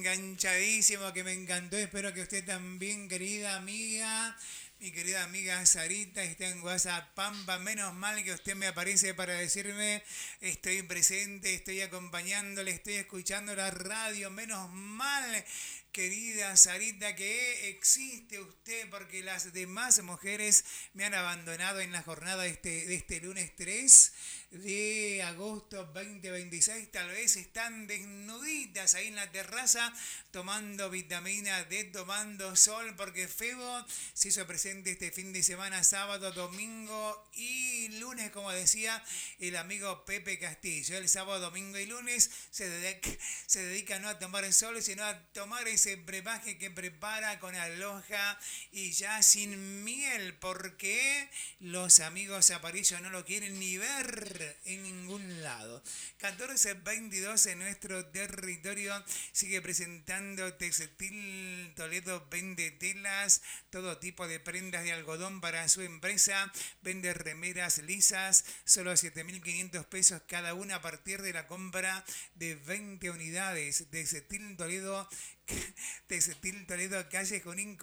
Enganchadísimo, que me encantó. Espero que usted también, querida amiga. Mi querida amiga Sarita está en WhatsApp Pampa. Menos mal que usted me aparece para decirme estoy presente, estoy acompañándole, estoy escuchando la radio. Menos mal, querida Sarita, que existe usted porque las demás mujeres me han abandonado en la jornada de este lunes 3 de agosto 2026. Tal vez están desnuditas ahí en la terraza tomando vitamina D, tomando sol, porque Febo se hizo presente este fin de semana, sábado, domingo y lunes, como decía el amigo Pepe Castillo. El sábado, domingo y lunes se dedica no a tomar el sol, sino a tomar ese brebaje que prepara con aloja y ya sin miel, porque los amigos Aparicio no lo quieren ni ver en ningún lado. 1422 en nuestro territorio sigue presentando Textil Toledo. Vende telas, todo tipo de prendas de algodón para su empresa. Vende remeras lisas, solo 7.500 pesos cada una a partir de la compra de 20 unidades. Textil Toledo, Textil Toledo, calle Junín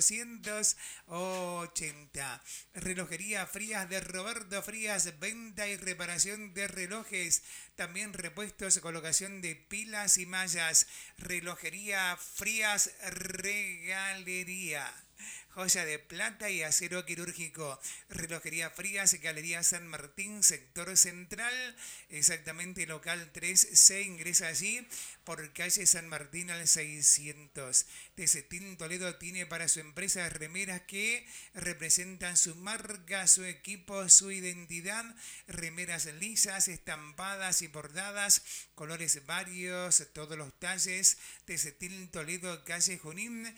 480. Relojería Frías de Roberto Frías, venta y reparación de relojes. También repuestos, colocación de pilas y mallas. Relojería Frías Regalería. Joya de plata y acero quirúrgico. Relojería Frías, Galería San Martín, sector central. Exactamente, local 3C. Ingresa allí por calle San Martín al 600. Textil Toledo tiene para su empresa remeras que representan su marca, su equipo, su identidad. Remeras lisas, estampadas y bordadas, colores varios, todos los talles. Textil Toledo, calle Junín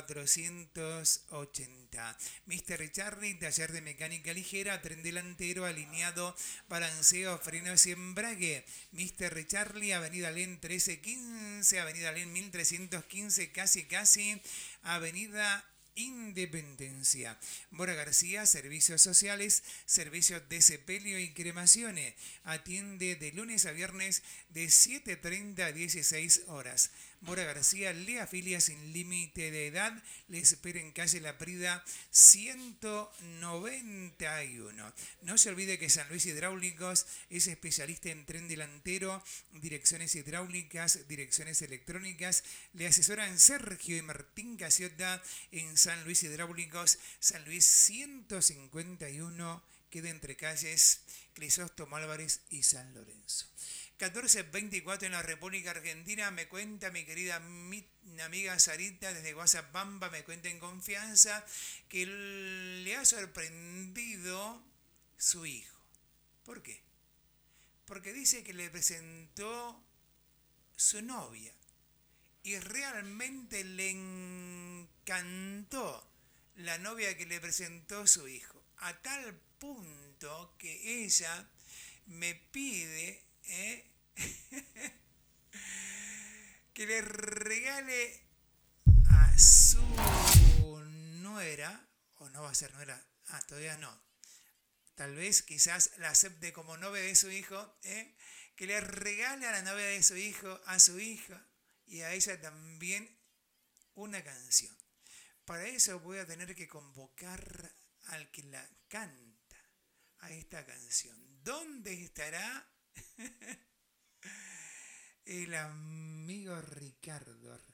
480. Mr. Charlie, taller de mecánica ligera, tren delantero, alineado, balanceo, frenos y embrague. Mr. Charlie, Avenida Len 1315, Avenida Len 1315, casi, Avenida Independencia. Mora García, servicios sociales, servicios de sepelio y cremaciones. Atiende de lunes a viernes de 7:30 a 16 horas. Mora García le afilia sin límite de edad. Le espera en calle La Prida 191. No se olvide que San Luis Hidráulicos es especialista en tren delantero, direcciones hidráulicas, direcciones electrónicas. Le asesoran Sergio y Martín Casiota en San Luis Hidráulicos, San Luis 151, queda entre calles Crisóstomo Álvarez y San Lorenzo. 14:24 en la República Argentina. Me cuenta mi querida amiga Sarita desde WhatsApp Pampa, me cuenta en confianza que le ha sorprendido su hijo. ¿Por qué? Porque dice que le presentó su novia y realmente le encantó la novia que le presentó su hijo, a tal punto que ella me pide que le regale a su nuera, o no va a ser nuera, todavía no, tal vez quizás la acepte como novia de su hijo, que le regale a la novia de su hijo, a su hija y a ella también una canción. Para eso voy a tener que convocar al que la canta a esta canción. ¿Dónde estará el amigo Ricardo?